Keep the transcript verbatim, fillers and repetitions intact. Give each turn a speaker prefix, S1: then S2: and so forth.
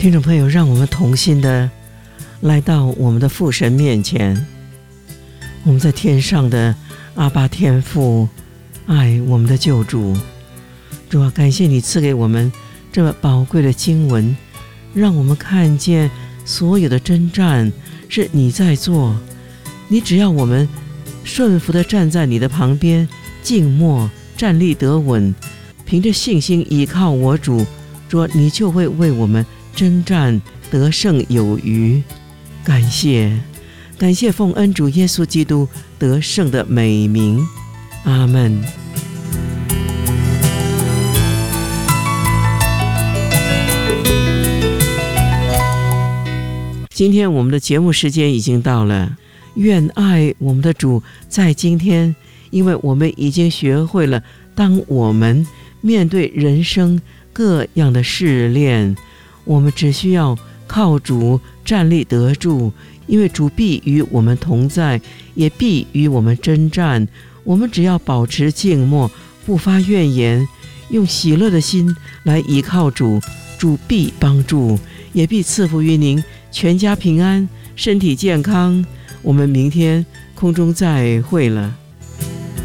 S1: 听众朋友，让我们同心的来到我们的父神面前。我们在天上的阿爸天父，爱我们的救主。主啊，感谢你赐给我们这么宝贵的经文，让我们看见所有的征战是你在做，你只要我们顺服地站在你的旁边，静默站立得稳，凭着信心依靠我主，主，你就会为我们征战得胜有余。感谢感谢奉恩主耶稣基督得胜的美名，阿们。今天我们的节目时间已经到了，愿爱我们的主在今天，因为我们已经学会了，当我们面对人生各样的试炼，我们只需要靠主站立得住，因为主必与我们同在，也必与我们征战。我们只要保持静默，不发怨言，用喜乐的心来依靠主，主必帮助，也必赐福于您，全家平安，身体健康。我们明天空中再会了。